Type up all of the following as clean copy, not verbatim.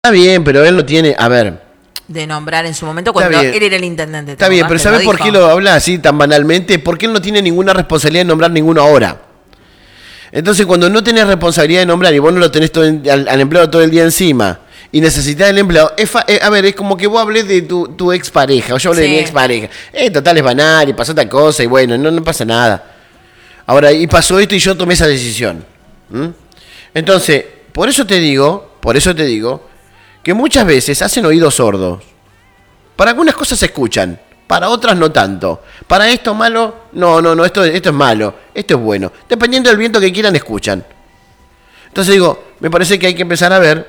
Está bien, pero él no tiene... A ver... De nombrar en su momento cuando él era el intendente. Está bien, pero ¿sabes por qué lo habla así tan banalmente? Porque él no tiene ninguna responsabilidad de nombrar ninguno ahora. Entonces, cuando no tenés responsabilidad de nombrar y vos no lo tenés al empleado todo el día encima y necesitas el empleado, a ver, es como que vos hablés de tu expareja, o yo hablé de mi expareja. Total, es banal y pasó tal cosa y bueno, no pasa nada. Ahora, y pasó esto y yo tomé esa decisión. Entonces, por eso te digo que muchas veces hacen oídos sordos. Para algunas cosas se escuchan, para otras no tanto. Para esto malo, no, esto es malo, esto es bueno. Dependiendo del viento que quieran, escuchan. Entonces digo, me parece que hay que empezar a ver,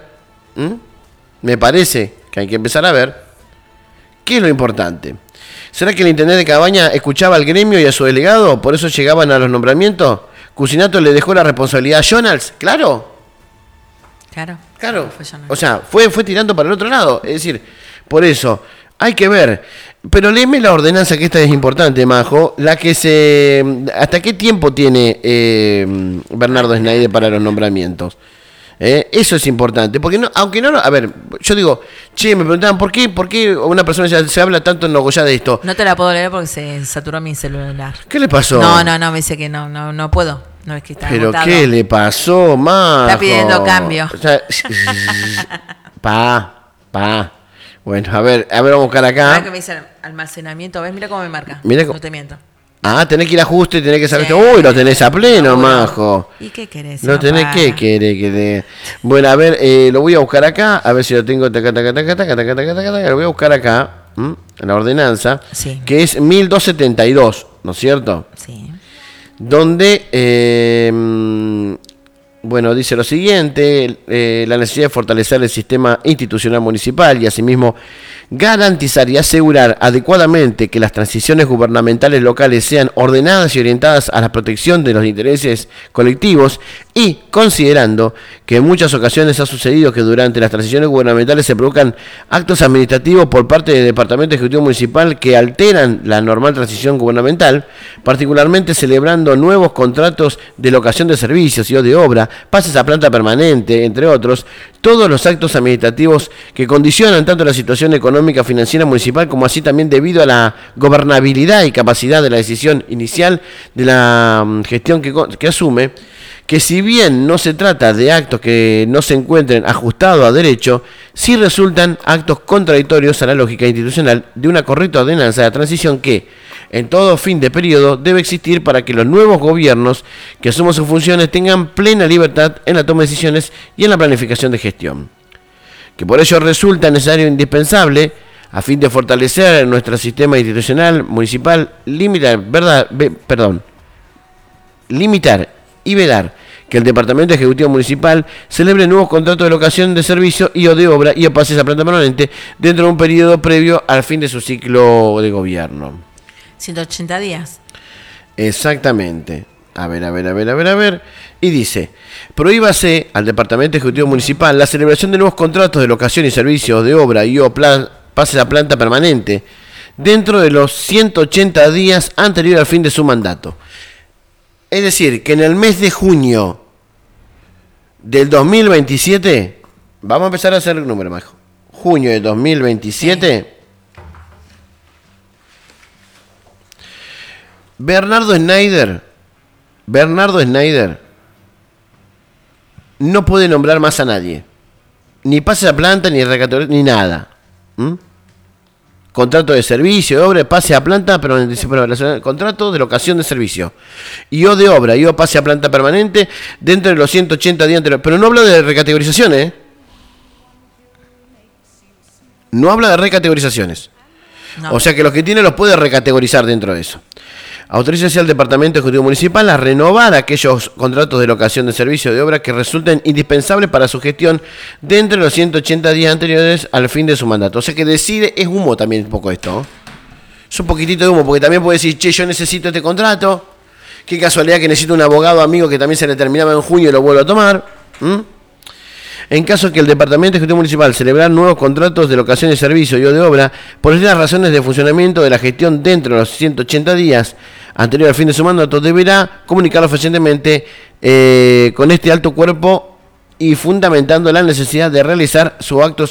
qué es lo importante. ¿Será que el intendente de Cabaña escuchaba al gremio y a su delegado? ¿Por eso llegaban a los nombramientos? ¿Cucinato le dejó la responsabilidad a Jonals? Claro. O sea, fue tirando para el otro lado. Es decir, por eso, hay que ver. Pero léeme la ordenanza, que esta es importante, Majo. ¿Hasta qué tiempo tiene Bernardo Schneider para los nombramientos? Eso es importante. Porque a ver, yo digo, me preguntaban, ¿por qué una persona se habla tanto en Nogoyá de esto? No te la puedo leer porque se saturó mi celular. ¿Qué le pasó? No, me dice que no puedo. No, es que está ¿Pero agotado. qué le pasó, Majo? Está pidiendo cambio. O sea, Bueno, a ver, vamos a buscar acá. Ahora que me dice almacenamiento, ¿ves? Mira cómo me marca. No te miento. Tenés que ir a ajuste y tenés que saber. Uy, lo tenés a pleno, Majo. ¿Y qué querés? Lo tenés, ¿qué querés? Bueno, a ver, lo voy a buscar acá, a ver si lo tengo. Lo voy a buscar acá, en la ordenanza, que es 1272, ¿no es cierto? Sí. Donde, dice lo siguiente, la necesidad de fortalecer el sistema institucional municipal y asimismo garantizar y asegurar adecuadamente que las transiciones gubernamentales locales sean ordenadas y orientadas a la protección de los intereses colectivos y considerando que en muchas ocasiones ha sucedido que durante las transiciones gubernamentales se produzcan actos administrativos por parte del Departamento Ejecutivo Municipal que alteran la normal transición gubernamental, particularmente celebrando nuevos contratos de locación de servicios y o de obra, pases a planta permanente, entre otros, todos los actos administrativos que condicionan tanto la situación económica financiera municipal como así también debido a la gobernabilidad y capacidad de la decisión inicial de la gestión que asume, que si bien no se trata de actos que no se encuentren ajustados a derecho, sí resultan actos contradictorios a la lógica institucional de una correcta ordenanza de transición que, en todo fin de periodo, debe existir para que los nuevos gobiernos que asuman sus funciones tengan plena libertad en la toma de decisiones y en la planificación de gestión. Que por ello resulta necesario e indispensable, a fin de fortalecer nuestro sistema institucional municipal, limitar y velar que el Departamento Ejecutivo Municipal celebre nuevos contratos de locación de servicio y o de obra y o pases a planta permanente dentro de un periodo previo al fin de su ciclo de gobierno. 180 días. Exactamente. A ver. Y dice, prohíbase al Departamento Ejecutivo Municipal la celebración de nuevos contratos de locación y servicios de obra y o pases a planta permanente dentro de los 180 días anterior al fin de su mandato. Es decir, que en el mes de junio del 2027, vamos a empezar a hacer el número, Majo. Junio de 2027, Bernardo Schneider no puede nombrar más a nadie. Ni pase a planta, ni recategoría, ni nada. Contrato de servicio, de obra, pase a planta, pero contrato de locación de servicio. Y o de obra, y o pase a planta permanente dentro de los 180 días anteriores. Pero no habla de recategorizaciones, No habla de recategorizaciones. No. O sea que los que tiene los puede recategorizar dentro de eso. Autoriza al Departamento Ejecutivo Municipal a renovar aquellos contratos de locación de servicio de obra que resulten indispensables para su gestión dentro de los 180 días anteriores al fin de su mandato. O sea que decide, es humo también un poco esto, ¿no? Es un poquitito de humo, porque también puede decir, yo necesito este contrato. Qué casualidad que necesito un abogado amigo que también se le terminaba en junio y lo vuelvo a tomar. En caso que el Departamento Ejecutivo Municipal celebrar nuevos contratos de locación de servicio y o de obra por las razones de funcionamiento de la gestión dentro de los 180 días anterior al fin de su mandato, deberá comunicarlo fehacientemente con este alto cuerpo y fundamentando la necesidad de realizar su acto